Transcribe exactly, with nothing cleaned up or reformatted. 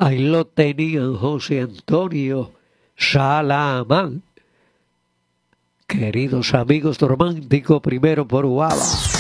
Ahí lo tenían José Antonio Salamán. Queridos amigos, romántico primero por Guava.